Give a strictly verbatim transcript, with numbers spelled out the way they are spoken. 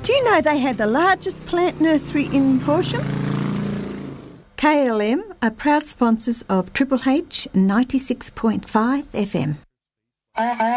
Do you know they had the largest plant nursery in Horsham? K L M are proud sponsors of Triple H ninety-six point five F M.